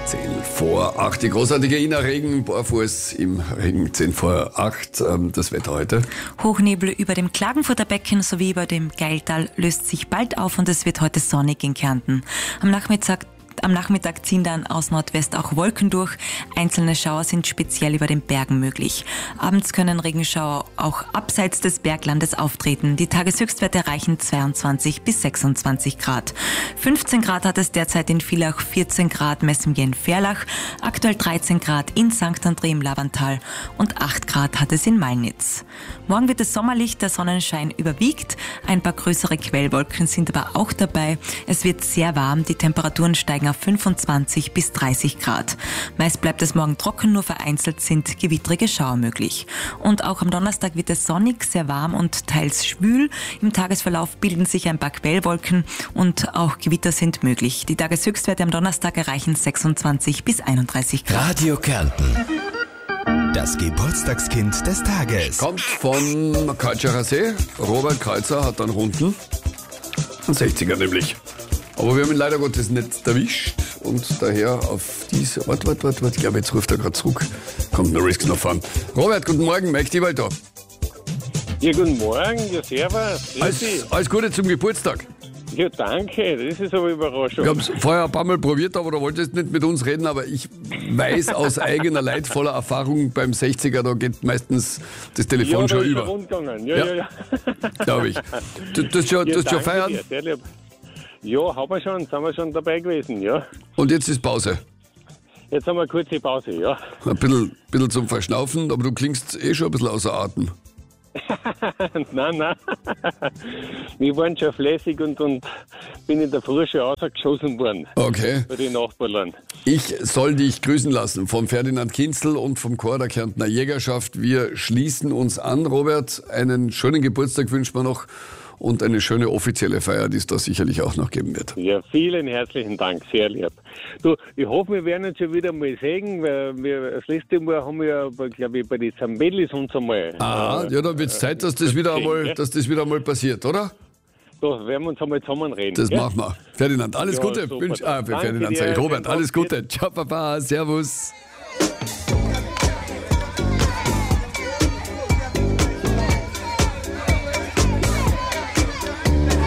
10 vor 8. Die großartige Ina Regen, barfuß im Regen, 10 vor 8. Das Wetter heute. Hochnebel über dem Klagenfurter Becken sowie über dem Geiltal löst sich bald auf und es wird heute sonnig in Kärnten. Am Nachmittag ziehen dann aus Nordwest auch Wolken durch. Einzelne Schauer sind speziell über den Bergen möglich. Abends können Regenschauer auch abseits des Berglandes auftreten. Die Tageshöchstwerte erreichen 22 bis 26 Grad. 15 Grad hat es derzeit in Villach, 14 Grad Messungen-Ferlach, aktuell 13 Grad in St. André im Lavantal und 8 Grad hat es in Malnitz. Morgen wird es sommerlich, der Sonnenschein überwiegt. Ein paar größere Quellwolken sind aber auch dabei. Es wird sehr warm, die Temperaturen steigen auf 25 bis 30 Grad. Meist bleibt es morgen trocken, nur vereinzelt sind gewittrige Schauer möglich. Und auch am Donnerstag wird es sonnig, sehr warm und teils schwül. Im Tagesverlauf bilden sich ein paar Quellwolken und auch Gewitter sind möglich. Die Tageshöchstwerte am Donnerstag erreichen 26 bis 31 Grad. Radio Kärnten. Das Geburtstagskind des Tages. Kommt von Kaltschacher See. Robert Kreuzer hat dann Runden. Ein 60er nämlich. Aber wir haben ihn leider Gottes nicht erwischt und daher auf diese... Warte, ich glaube, jetzt ruft er gerade zurück. Kommt der Risk noch fahren. Robert, guten Morgen, Mike Ewald da. Ja, guten Morgen, ja, servus. Alles Gute zum Geburtstag. Ja, danke, das ist aber Überraschung. Ich habe es vorher ein paar Mal probiert, aber da wolltest du nicht mit uns reden, aber ich weiß aus eigener leidvoller Erfahrung, beim 60er, da geht meistens das Telefon ja, schon ist über. Rundgegangen. Ja. Glaube ich. Du hast schon feiern? Dir, sehr lieb. Ja, sind wir schon dabei gewesen, ja. Und jetzt ist Pause. Jetzt haben wir eine kurze Pause, ja. Ein bisschen zum Verschnaufen, aber du klingst schon ein bisschen außer Atem. Nein. Wir waren schon fleißig und bin in der Früh schon rausgeschossen worden. Okay. Bei den Nachbarn. Ich soll dich grüßen lassen vom Ferdinand Kinzel und vom Chor der Kärntner Jägerschaft. Wir schließen uns an. Robert, einen schönen Geburtstag wünschen wir noch und eine schöne offizielle Feier, die es da sicherlich auch noch geben wird. Ja, vielen herzlichen Dank, sehr lieb. Du, ich hoffe, wir werden uns schon wieder mal sehen, weil das letzte Mal haben wir ja, glaube ich, bei den Zambellis uns einmal... ja, dann wird es Zeit, dass das wieder einmal passiert, oder? Da werden wir uns einmal zusammenreden. Das machen wir. Ferdinand, alles Gute. Super. Ferdinand sage ich, Robert, alles Gute. Ciao, Papa, servus.